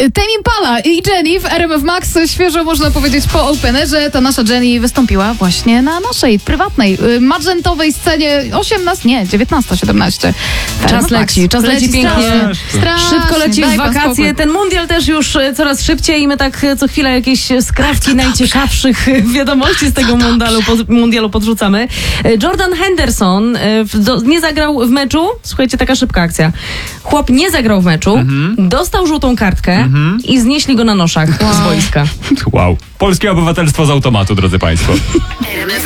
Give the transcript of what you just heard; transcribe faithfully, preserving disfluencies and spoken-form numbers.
Tame Impala i Jennie w R M F Max. Świeżo można powiedzieć po Openerze. Ta nasza Jennie wystąpiła właśnie na naszej prywatnej, magentowej scenie osiemnaście, nie, dziewiętnaście, siedemnaście. Czas leci, czas leci, leci pięknie. Strasznie, strasznie. Szybko leci w wakacje. Ten mundial też już coraz szybciej i my tak co chwilę jakieś skrawki najciekawszych wiadomości z tego mundialu, mundialu podrzucamy. Jordan Henderson nie zagrał w meczu. Słuchajcie, taka szybka akcja. Chłop nie zagrał w meczu, mhm. dostał żółtą kartkę mhm. i znieśli go na noszach wow. z boiska. Wow. Polskie obywatelstwo z automatu, drodzy państwo.